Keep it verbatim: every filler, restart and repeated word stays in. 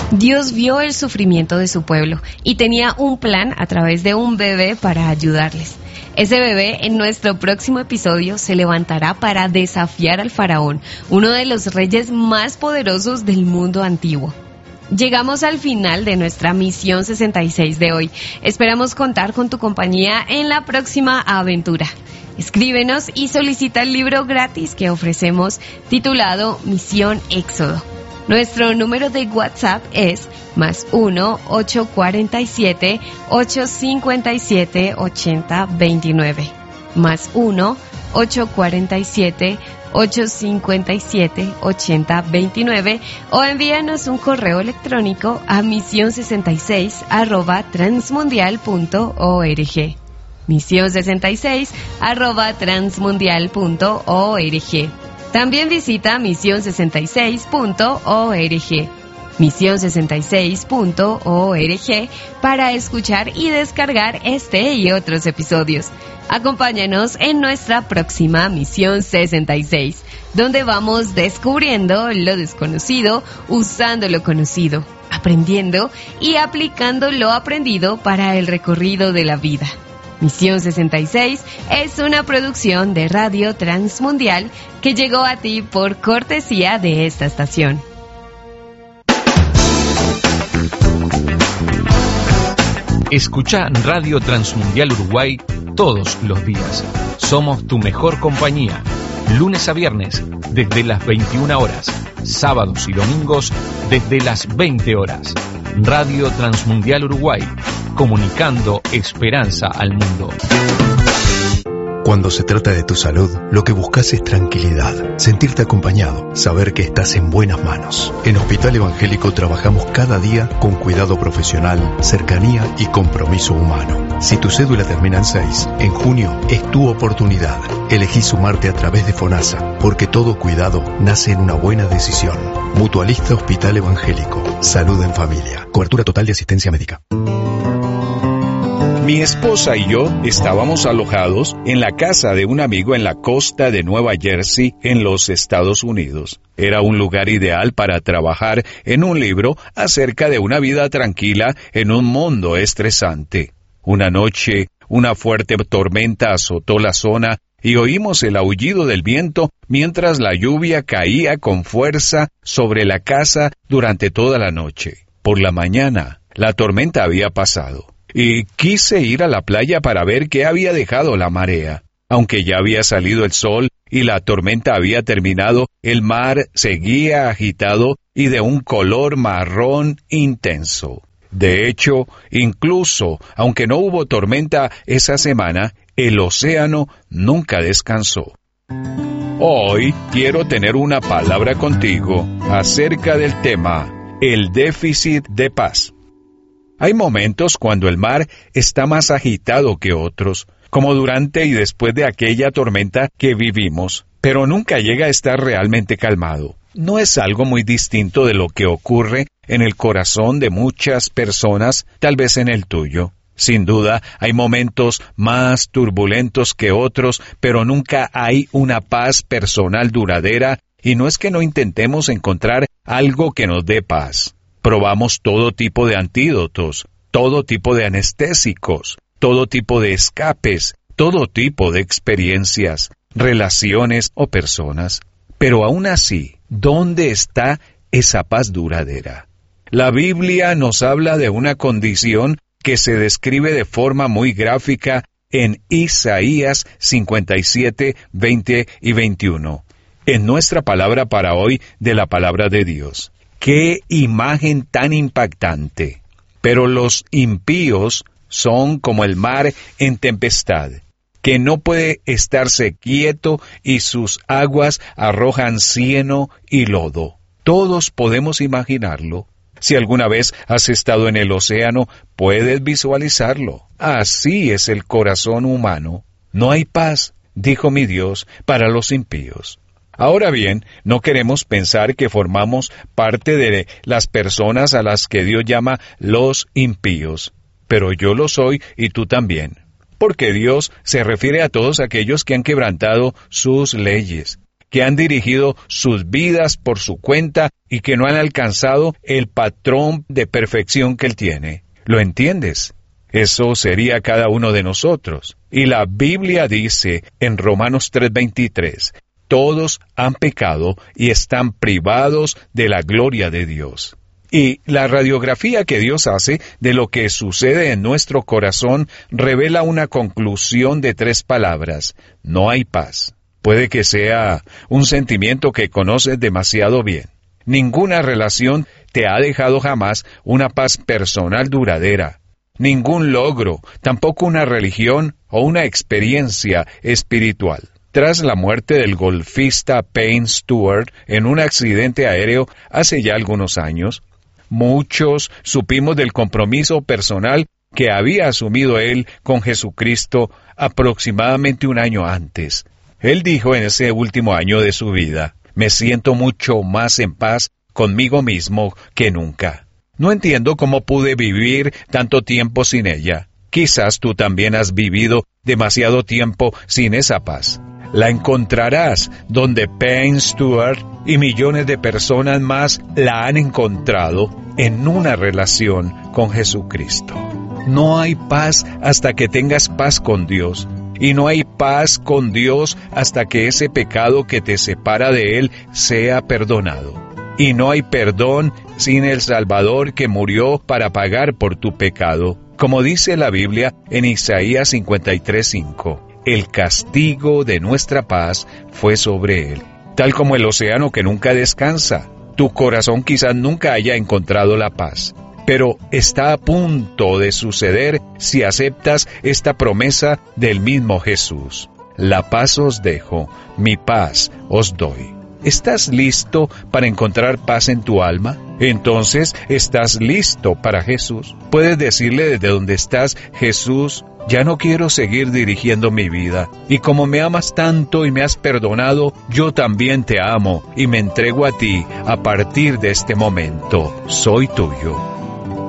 Dios vio el sufrimiento de su pueblo y tenía un plan a través de un bebé para ayudarles. Ese bebé en nuestro próximo episodio se levantará para desafiar al faraón, uno de los reyes más poderosos del mundo antiguo. Llegamos al final de nuestra misión sesenta y seis de hoy. Esperamos contar con tu compañía en la próxima aventura. Escríbenos y solicita el libro gratis que ofrecemos titulado Misión Éxodo. Nuestro número de WhatsApp es más uno ocho cuatro siete ocho cinco siete ocho cero dos nueve. Más uno ocho cuatro siete ocho cinco siete ocho cero dos nueve o envíanos un correo electrónico a misión sesenta y seis arroba transmundial punto org. misión sesenta y seis arroba transmundial punto org. También visita misión sesenta y seis punto org. misión sesenta y seis punto org para escuchar y descargar este y otros episodios. Acompáñanos en nuestra próxima Misión sesenta y seis, donde vamos descubriendo lo desconocido, usando lo conocido, aprendiendo y aplicando lo aprendido para el recorrido de la vida. Misión sesenta y seis es una producción de Radio Transmundial que llegó a ti por cortesía de esta estación. Escucha Radio Transmundial Uruguay todos los días. Somos tu mejor compañía. Lunes a viernes desde las veintiuna horas. Sábados y domingos desde las veinte horas. Radio Transmundial Uruguay. Comunicando esperanza al mundo. Cuando se trata de tu salud, lo que buscas es tranquilidad, sentirte acompañado, saber que estás en buenas manos. En Hospital Evangélico trabajamos cada día con cuidado profesional, cercanía y compromiso humano. Si tu cédula termina en seis, en junio es tu oportunidad. Elegí sumarte a través de FONASA, porque todo cuidado nace en una buena decisión. Mutualista Hospital Evangélico. Salud en familia. Cobertura total de asistencia médica. Mi esposa y yo estábamos alojados en la casa de un amigo en la costa de Nueva Jersey, en los Estados Unidos. Era un lugar ideal para trabajar en un libro acerca de una vida tranquila en un mundo estresante. Una noche, una fuerte tormenta azotó la zona y oímos el aullido del viento mientras la lluvia caía con fuerza sobre la casa durante toda la noche. Por la mañana, la tormenta había pasado. Y quise ir a la playa para ver qué había dejado la marea. Aunque ya había salido el sol y la tormenta había terminado, el mar seguía agitado y de un color marrón intenso. De hecho, incluso aunque no hubo tormenta esa semana, el océano nunca descansó. Hoy quiero tener una palabra contigo acerca del tema, el déficit de paz. Hay momentos cuando el mar está más agitado que otros, como durante y después de aquella tormenta que vivimos, pero nunca llega a estar realmente calmado. No es algo muy distinto de lo que ocurre en el corazón de muchas personas, tal vez en el tuyo. Sin duda, hay momentos más turbulentos que otros, pero nunca hay una paz personal duradera, y no es que no intentemos encontrar algo que nos dé paz. Probamos todo tipo de antídotos, todo tipo de anestésicos, todo tipo de escapes, todo tipo de experiencias, relaciones o personas. Pero aún así, ¿dónde está esa paz duradera? La Biblia nos habla de una condición que se describe de forma muy gráfica en Isaías cincuenta y siete, veinte y veintiuno. En nuestra palabra para hoy de la palabra de Dios. ¡Qué imagen tan impactante! Pero los impíos son como el mar en tempestad, que no puede estarse quieto y sus aguas arrojan cieno y lodo. Todos podemos imaginarlo. Si alguna vez has estado en el océano, puedes visualizarlo. Así es el corazón humano. No hay paz, dijo mi Dios, para los impíos. Ahora bien, no queremos pensar que formamos parte de las personas a las que Dios llama los impíos, pero yo lo soy y tú también, porque Dios se refiere a todos aquellos que han quebrantado sus leyes, que han dirigido sus vidas por su cuenta y que no han alcanzado el patrón de perfección que Él tiene. ¿Lo entiendes? Eso sería cada uno de nosotros. Y la Biblia dice en Romanos tres veintitrés, todos han pecado y están privados de la gloria de Dios. Y la radiografía que Dios hace de lo que sucede en nuestro corazón revela una conclusión de tres palabras: no hay paz. Puede que sea un sentimiento que conoces demasiado bien. Ninguna relación te ha dejado jamás una paz personal duradera. Ningún logro, tampoco una religión o una experiencia espiritual. Tras la muerte del golfista Payne Stewart en un accidente aéreo hace ya algunos años, muchos supimos del compromiso personal que había asumido él con Jesucristo aproximadamente un año antes. Él dijo en ese último año de su vida: me siento mucho más en paz conmigo mismo que nunca. No entiendo cómo pude vivir tanto tiempo sin ella. Quizás tú también has vivido demasiado tiempo sin esa paz. La encontrarás donde Payne Stewart y millones de personas más la han encontrado, en una relación con Jesucristo. No hay paz hasta que tengas paz con Dios, y no hay paz con Dios hasta que ese pecado que te separa de Él sea perdonado. Y no hay perdón sin el Salvador que murió para pagar por tu pecado. Como dice la Biblia en Isaías cincuenta y tres cinco. El castigo de nuestra paz fue sobre Él. Tal como el océano que nunca descansa, tu corazón quizás nunca haya encontrado la paz, pero está a punto de suceder si aceptas esta promesa del mismo Jesús. La paz os dejo, mi paz os doy. ¿Estás listo para encontrar paz en tu alma? Entonces, ¿estás listo para Jesús? Puedes decirle desde donde estás: Jesús, ya no quiero seguir dirigiendo mi vida, y como me amas tanto y me has perdonado, yo también te amo y me entrego a ti a partir de este momento. Soy tuyo.